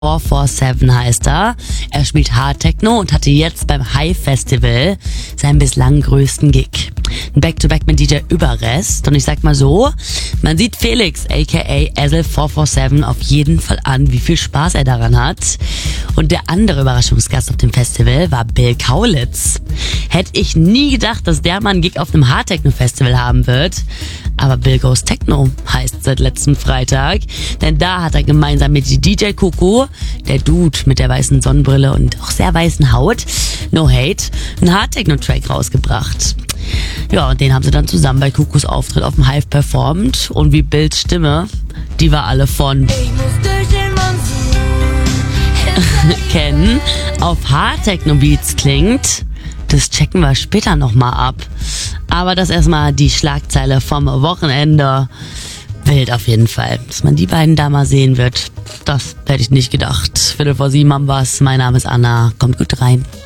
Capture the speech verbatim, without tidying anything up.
vier vier sieben heißt er. Er spielt Hard Techno und hatte jetzt beim Hive Festival seinen bislang größten Gig. Ein Back-to-Back mit D J Überrest. Und ich sag mal so, man sieht Felix, aka Ezel vier vier sieben, auf jeden Fall an, wie viel Spaß er daran hat. Und der andere Überraschungsgast auf dem Festival war Bill Kaulitz. Hätte ich nie gedacht, dass der mal einen Gig auf einem Hard-Techno-Festival haben wird. Aber Bill Goes Techno heißt seit letzten Freitag. Denn da hat er gemeinsam mit D J Coco, der Dude mit der weißen Sonnenbrille und auch sehr weißen Haut, No Hate, einen Hard-Techno-Track rausgebracht. Ja, und den haben sie dann zusammen bei Cocos Auftritt auf dem Hive performt. Und wie Bills Stimme, die war alle von kennen, auf Hard-Techno-Beats klingt. Das checken wir später nochmal ab. Aber das erstmal die Schlagzeile vom Wochenende. Wild auf jeden Fall. Dass man die beiden da mal sehen wird, das hätte ich nicht gedacht. Viertel vor sieben haben wir's. Mein Name ist Anna. Kommt gut rein.